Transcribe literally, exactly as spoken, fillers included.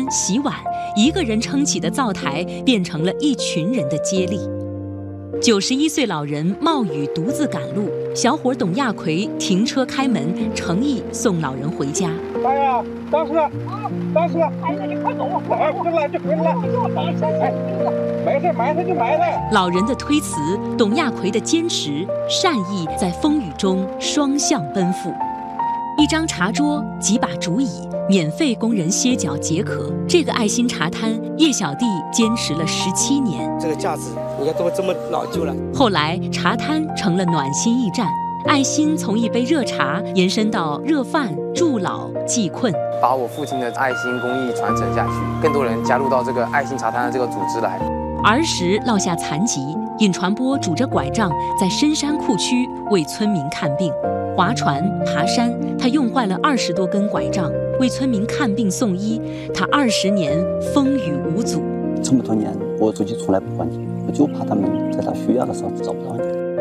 洗碗，一个人撑起的灶台变成了一群人的接力。九十一岁老人冒雨独自赶路，小伙董亚奎停车开门，诚意送老人回家。 哎呀，当时，当时，孩子你快走，哎，回来就回来，没事埋汰就埋汰。 老人的推辞，董亚奎的坚持，善意在风雨中双向奔赴。一张茶桌，几把竹椅，免费供人歇脚解渴。这个爱心茶摊，叶小弟坚持了十七年。 这个架子，你看都这么老旧了。 后来，茶摊成了暖心驿站，爱心从一杯热茶延伸到热饭、助老、济困， 把我父亲的爱心公益传承下去，更多人加入到这个爱心茶摊的这个组织来。 儿时落下残疾，尹传波拄着拐杖在深山库区为村民看病。划船、爬山，他用坏了二十多根拐杖，为村民看病送医。他二十年风雨无阻。 这么多年，我自己从来不还钱，我就怕他们在他需要的时候找不到你。